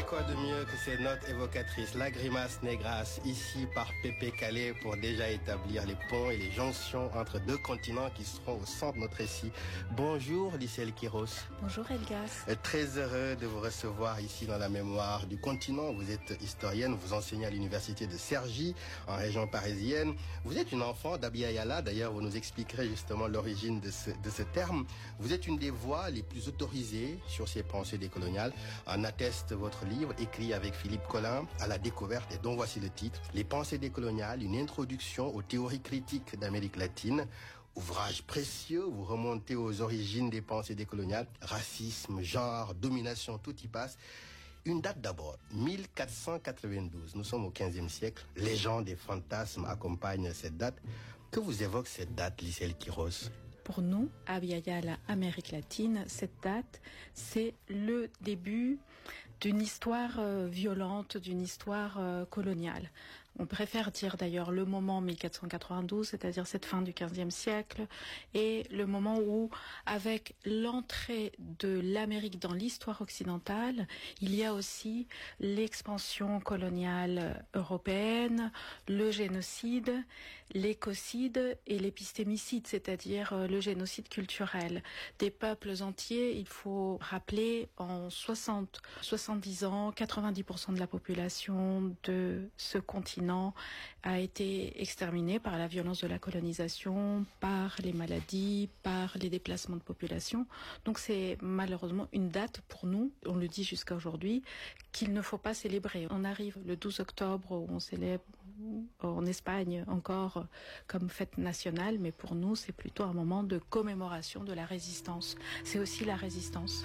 quoi de mieux que ces notes évocatrices, la grimace négras, ici par Pépé Calais pour déjà établir les ponts et les jonctions entre deux continents qui seront au centre de notre récit. Bonjour Liciel Quiros. Bonjour Elgas. Très heureux de vous recevoir ici dans la mémoire du continent. Vous êtes historienne, vous enseignez à l'université de Cergy, en région parisienne. Vous êtes une enfant d'Abia Yala, d'ailleurs vous nous expliquerez justement l'origine de ce terme. Vous êtes une des voix les plus autorisées sur ces pensées décoloniales. En atteste votre livre, écrit avec Philippe Collin, à la découverte, et dont voici le titre, Les pensées décoloniales, une introduction aux théories critiques d'Amérique latine. Ouvrage précieux, vous remontez aux origines des pensées décoloniales, racisme, genre, domination, tout y passe. Une date d'abord, 1492, nous sommes au 15e siècle, légende et fantasmes accompagnent cette date. Que vous évoque cette date, Liciel Quiros? Pour nous, Abya Yala, Amérique latine, cette date, c'est le début d'une histoire violente, d'une histoire coloniale. On préfère dire d'ailleurs le moment 1492, c'est-à-dire cette fin du XVe siècle, et le moment où, avec l'entrée de l'Amérique dans l'histoire occidentale, il y a aussi l'expansion coloniale européenne, le génocide, l'écocide et l'épistémicide, c'est-à-dire le génocide culturel. Des peuples entiers, il faut rappeler, en 70 ans, 90% de la population de ce continent a été exterminée par la violence de la colonisation, par les maladies, par les déplacements de population. Donc c'est malheureusement une date pour nous, on le dit jusqu'à aujourd'hui, qu'il ne faut pas célébrer. On arrive le 12 octobre où on célèbre en Espagne encore comme fête nationale, mais pour nous c'est plutôt un moment de commémoration de la résistance. C'est aussi la résistance.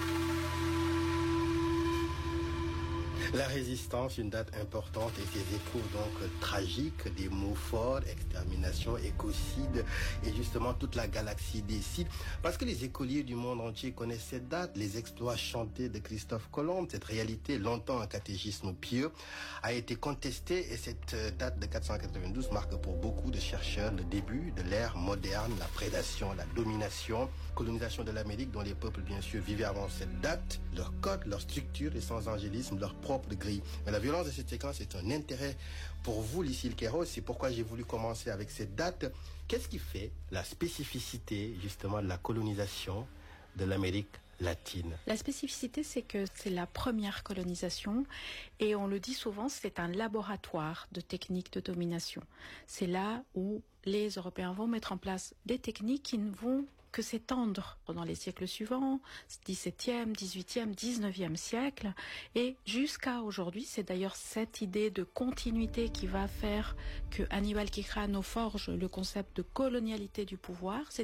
La résistance, une date importante et ses échos donc tragiques, des mots forts, extermination, écocide et justement toute la galaxie des cides. Parce que les écoliers du monde entier connaissent cette date, les exploits chantés de Christophe Colomb, cette réalité longtemps un catéchisme pieux, a été contestée et cette date de 492 marque pour beaucoup de chercheurs le début de l'ère moderne, la prédation, la domination, colonisation de l'Amérique dont les peuples bien sûr vivaient avant cette date, leur code, leur structure et sans angélisme, leur propre grille. Mais la violence de cette séquence est un intérêt pour vous, Liciel Quiros. C'est pourquoi j'ai voulu commencer avec cette date. Qu'est-ce qui fait la spécificité justement de la colonisation de l'Amérique latine? La spécificité, c'est que c'est la première colonisation et on le dit souvent, c'est un laboratoire de techniques de domination. C'est là où les Européens vont mettre en place des techniques qui ne vont que s'étendre pendant les siècles suivants, 17e, 18e, 19e siècle, et jusqu'à aujourd'hui. C'est d'ailleurs cette idée de continuité qui va faire que Aníbal Quijano forge le concept de colonialité du pouvoir,